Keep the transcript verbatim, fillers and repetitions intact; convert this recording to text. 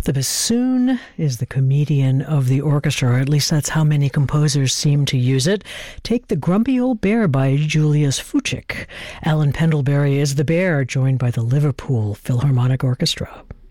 The bassoon is the comedian of the orchestra, or at least that's how many composers seem to use it. Take The Grumpy Old Bear by Julius Fuchik. Alan Pendlebury is the bear, joined by the Liverpool Philharmonic Orchestra.